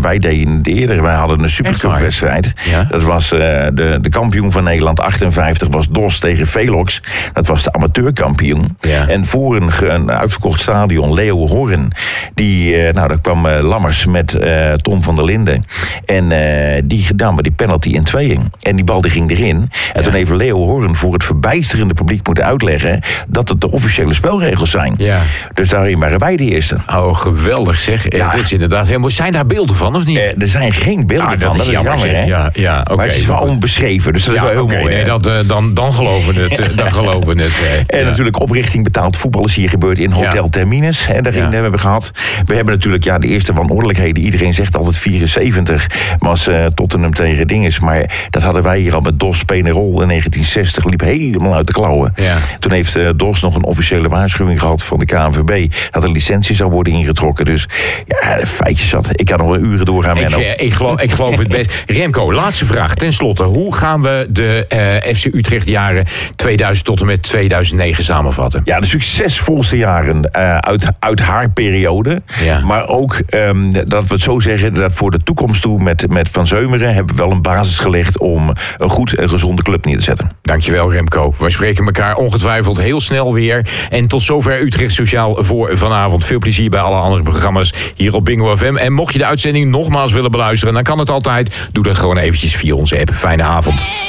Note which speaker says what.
Speaker 1: wij deden het eerder. Wij hadden een supercupwedstrijd.
Speaker 2: Ja.
Speaker 1: Dat was de kampioen van Nederland 58 was DOS tegen Velox. Dat was de amateurkampioen.
Speaker 2: Ja.
Speaker 1: En voor een uitverkocht stadion, Leo Horn. Daar kwam Lammers met Tom van der Linden. En die penalty in tweeën. En die bal die ging erin. En toen heeft Leo Horn voor het verbijsterende publiek moeten uitleggen dat het de officiële spelregels zijn.
Speaker 2: Ja.
Speaker 1: Dus daarin waren wij de eerste.
Speaker 2: Oh, geweldig zeg.
Speaker 1: Ja.
Speaker 2: Dit is inderdaad helemaal... Zijn daar beelden van, of niet?
Speaker 1: Er zijn geen beelden van.
Speaker 2: Dat is jammer,
Speaker 1: hè?
Speaker 2: Ja, oké.
Speaker 1: Maar het is wel onbeschreven, dus dat is wel heel mooi.
Speaker 2: Nee, dan geloven we het. Dan geloven we het.
Speaker 1: En natuurlijk oprichting betaald voetbal is hier gebeurd in Hotel Terminus. En daarin hebben we gehad. We hebben natuurlijk de eerste wanordelijkheden. Iedereen zegt altijd 74 was Tottenham tegen dinges. Maar dat hadden wij hier al met DOS Penerol in 1960. Liep helemaal uit de klauwen. Ja. Toen heeft DOS nog een officiële waarschuwing gehad van de KNVB. Dat de licentie zou worden ingetrokken. Dus de feitjes zat. Ik kan nog wel uren doorgaan.
Speaker 2: Ik geloof het best. Remco, laatste vraag. Ten slotte, hoe gaan we de FC Utrecht jaren 2000 tot en met 2009 samenvatten?
Speaker 1: Ja, de succesvolste jaren uit haar periode. Ja. Maar ook, dat we het zo zeggen, dat voor de toekomst toe met Van Zeumeren hebben we wel een basis gelegd om een goed en gezonde club neer te zetten.
Speaker 2: Dankjewel, Remco. We spreken elkaar ongetwijfeld heel snel weer. En tot zover Utrecht Sociaal voor vanavond. Veel plezier bij alle andere programma's hier op Bingo FM. En mocht je de uitzending nogmaals willen beluisteren, dan kan het altijd. Doe dat gewoon eventjes via onze app. Fijne avond.